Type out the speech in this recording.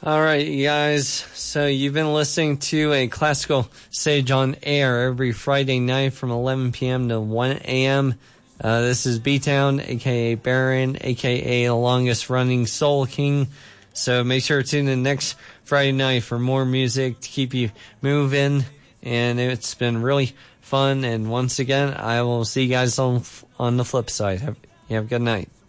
All right, you guys. So you've been listening to a classical stage on air every Friday night from 11 p.m. to 1 a.m. This is B-Town, a.k.a. Baron, a.k.a. the longest running Soul King. So make sure to tune in next Friday night for more music to keep you moving. And it's been really fun. And once again, I will see you guys on the flip side. You have a good night.